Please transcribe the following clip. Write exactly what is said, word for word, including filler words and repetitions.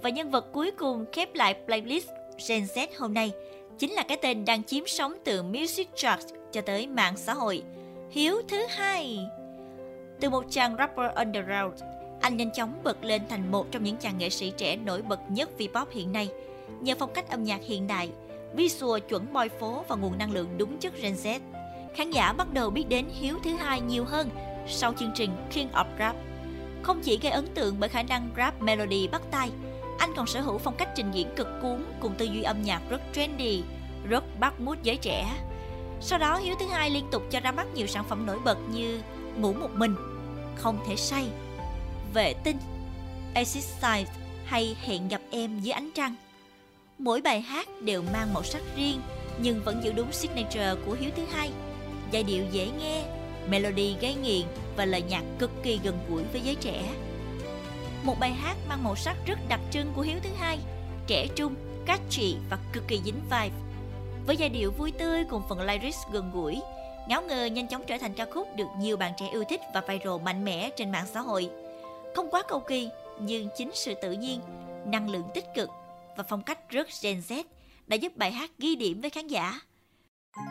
Và nhân vật cuối cùng khép lại playlist Gen Z hôm nay chính là cái tên đang chiếm sóng từ Music Chart cho tới mạng xã hội, Hiếu thứ hai. Từ một chàng rapper underground, anh nhanh chóng bật lên thành một trong những chàng nghệ sĩ trẻ nổi bật nhất V-pop hiện nay. Nhờ phong cách âm nhạc hiện đại, visual chuẩn boy phố và nguồn năng lượng đúng chất Gen Z, khán giả bắt đầu biết đến Hiếu thứ hai nhiều hơn sau chương trình King of Rap. Không chỉ gây ấn tượng bởi khả năng rap melody bắt tai, anh còn sở hữu phong cách trình diễn cực cuốn cùng tư duy âm nhạc rất trendy, rất bắt mood giới trẻ. Sau đó Hiếu thứ hai liên tục cho ra mắt nhiều sản phẩm nổi bật như Ngủ một mình, Không thể say, Vệ tinh, Exercise hay Hẹn gặp em dưới ánh trăng. Mỗi bài hát đều mang màu sắc riêng nhưng vẫn giữ đúng signature của Hiếu thứ hai. Giai điệu dễ nghe, melody gây nghiện và lời nhạc cực kỳ gần gũi với giới trẻ. Một bài hát mang màu sắc rất đặc trưng của Hiếu thứ hai, trẻ trung, catchy và cực kỳ dính vibe. Với giai điệu vui tươi cùng phần lyrics gần gũi, Ngáo Ngơ nhanh chóng trở thành ca khúc được nhiều bạn trẻ yêu thích và viral mạnh mẽ trên mạng xã hội. Không quá cầu kỳ, nhưng chính sự tự nhiên, năng lượng tích cực và phong cách rất Gen Z đã giúp bài hát ghi điểm với khán giả.